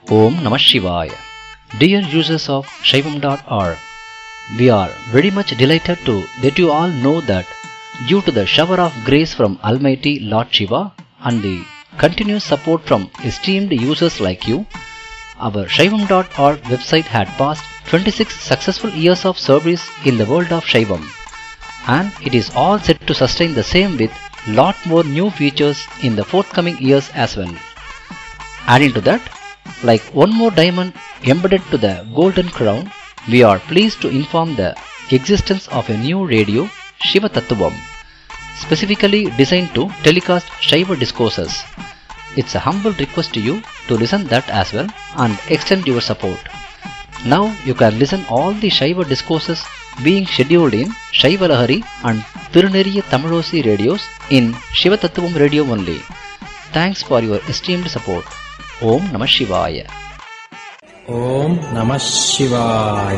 Om Namah Shivaya. Dear users of Shaivam.org, we are very much delighted to that you all know that due to the shower of grace from Almighty Lord Shiva and the continuous support from esteemed users like you, our Shaivam.org website had passed 26 successful years of service in the world of Shaivam, and it is all set to sustain the same with lot more new features in the forthcoming years as well. Adding to that, like one more diamond embedded to the golden crown, we are pleased to inform the existence of a new radio, Shiva Tattvam, specifically designed to telecast Shiva discourses. It's a humble request to you to listen that as well and extend your support. Now you can listen all the Shiva discourses being scheduled in Shiva Lahari and Tiruneriya Tamilosi radios in Shiva Tattvam radio only. Thanks for your esteemed support. Om Namah Shivaya. Om Namah Shivaya.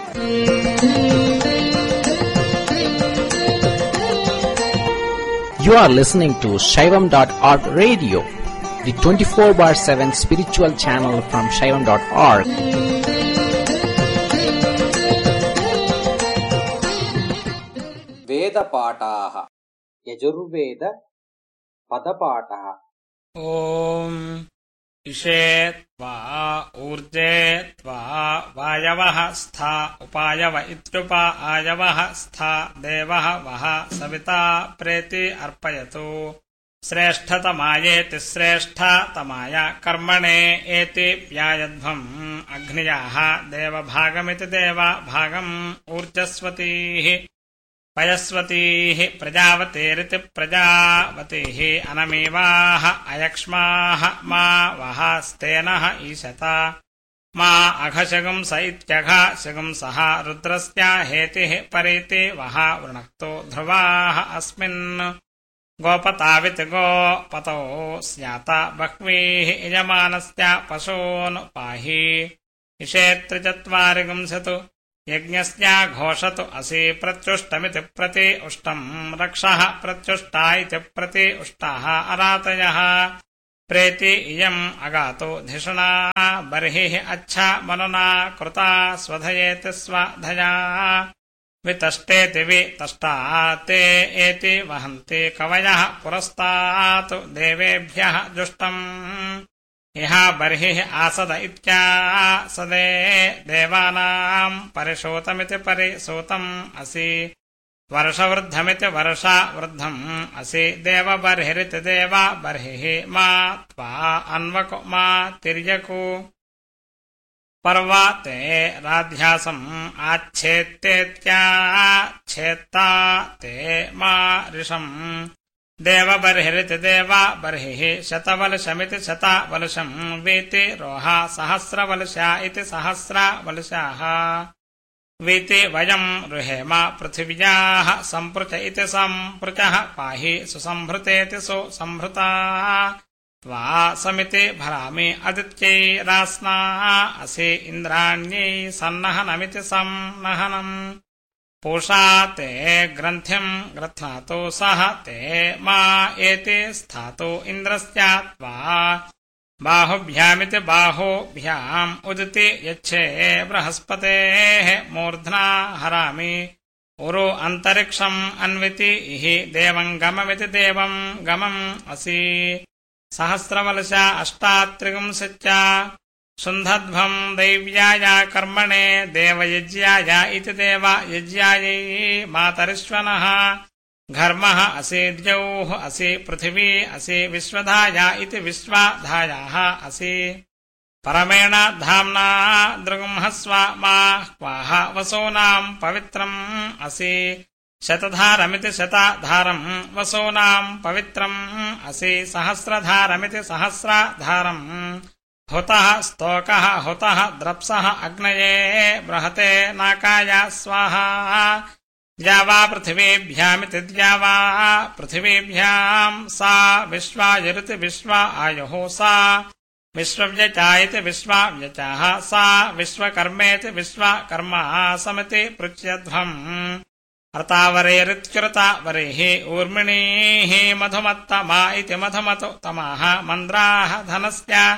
You are listening to Shaivam.org radio, the 24/7 spiritual channel from Shaivam.org. Veda Pataha Yajurveda Padapataha. Om Ishe Tva Urje Tva Vayavah Stha Upayava Itrupa Ayavah Stha Devah Vaha Savita Preti Arpayatu Sreshthatamayeti Sreshtatamaya Karmane Eti Vyayadbham Agniyaha Deva Bhagamiti Deva Bhagam Urjasvatihi Payasvatihi Prajavateri Prajavatihi Anamivaha Ayakshmaha Ma Vahastenaha Ishata Ma Aghashagam Saityagha Shagam Saha Rudrasya Hetihi Pariti Vaha Vrunakto Dhruvaha Asmin Gopatavit Go Pato Syata Bhakvihi Ijamanasya Pason Pahi Ishetrijatvarigam Satu Yajnasya Ghoshatu Asi Pratyustamiti Prati Ustam Rakshaha Pratyushtaiti Prati Ushtaha Aratayaha Preti Iyam Agato Dhishana Barhihi Acha Manana Kruta Swadhayeti Swadhaya Vitashteti Vitastate Eti Vahanti Kavayah Purastatu Devebhyah Justam Iha barhihi asada itya sade devanam parishotamiti parisotam asi varashavrdhamiti varasha vrdham asi deva barhiriti deva barhihi ma tva anvako ma tiryaku parvate radhyasam achettetya chetta te ma risham Deva barhiriti deva barhihi shatavalshamiti shatavalsham viti roha sahasra valsha iti sahasra valshaha viti vayam ruhema prithivyaha samprucha iti sampruchaha pahi susambhruteti susambhrutaha tva samiti bharami adityai rasna asi indranyai sannahanamiti samnahanam Pusha te granthim grathato saha te ma eti sthato indrasya tva bahubhyamiti bahubhyam uditi yache brahaspate murdhna harami uru antariksham anviti ihi devam gamamiti devam gamam asi sahasravalsha ashtatrigam satya Sundhadbham Devyaya Karmane Devayajyaya Iti Deva Yajyayi Matarishvanaha Gharmaha Asi Djauh Asi Prithvi Asi Vishwadhaya Iti Vishwadhayaha Asi Paramena Dhamna Dragumhasva Ma Kvaha Vasonam Pavitram Asi Shatadharamiti Shatadharam Vasonam Pavitram Asi Sahasradharamiti Sahasradharam Hotah stokah hotah drapsah agnaye brahate nakaya swaha Java prithivibhyamiti java prithivibhyam sa vishvayariti vishva ayoho sa vishvavyachayiti vishvavyachaha sa vishvakarmeti vishvakarma samiti pruchyadhvam Artavareritkyurtavarehi urminihi madhumattama iti madhumato tamaha mandraha dhanasya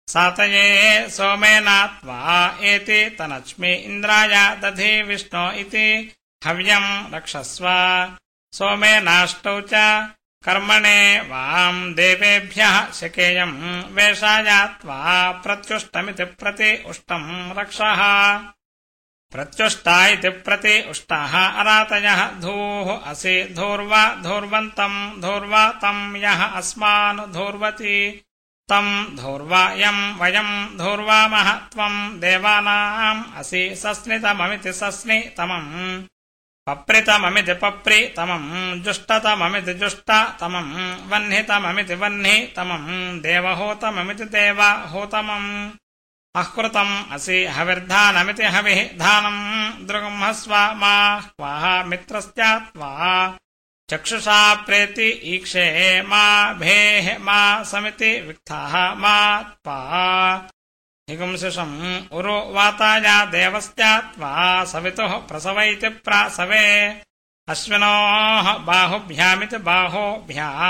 सातये सोमेनात्वा एति तनच्मि इन्द्राय दधि विष्णो इति हव्यम् रक्षस्व सोमेनाष्टौ च कर्मणे वां देवेभ्यः शकेयम् वेषाय त्वा प्रत्युष्टमिति प्रति उष्टम् रक्षः प्रत्युष्टा इति प्रति उष्टाः अरातयः धूः असि धूर्वा धूर्वन्तम् धूर्वा तम् यः अस्मान् धूर्वति तम् धूर्वा यम् वयम् धूर्वामः त्वम् देवानाम् असि सस्नितममिति सस्नितमम् पप्रितममिति पप्रितमम् जुष्टतममिति जुष्टतमम् वह्नितममिति वह्नितमम् देवहोतममिति देवहोतमम् अकृतम् असि हविर्धानमिति हविः धानम् दृग्महस्व मा क्वाः मित्रस्यात्वा चक्षुषा प्रेति ईक्षे मा भेः मा समिति विक्थाः मा त्वा हिगुंसिषम् उरु वाताय देवस्यात्वा सवितुः प्रसवैति प्रासवे अश्विनोः बाहुभ्यामिति बाहोभ्याम्